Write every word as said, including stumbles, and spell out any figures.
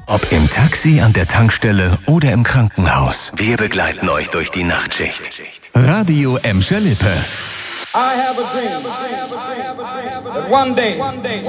Ob im Taxi, an der Tankstelle oder im Krankenhaus. Wir begleiten euch durch die Nachtschicht. Radio Emscher Lippe. I have a dream that one day